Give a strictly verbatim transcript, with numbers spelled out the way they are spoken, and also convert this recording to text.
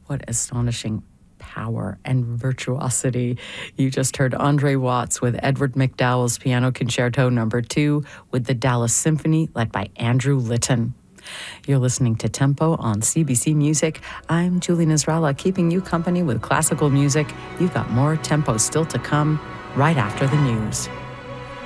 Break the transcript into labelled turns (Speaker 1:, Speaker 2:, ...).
Speaker 1: What astonishing power and virtuosity. You just heard Andre Watts with Edward McDowell's Piano Concerto number two with the Dallas Symphony led by Andrew Litton. You're listening to Tempo on C B C Music. I'm Julie Nasrallah, keeping you company with classical music. You've got more Tempo still to come right after the news.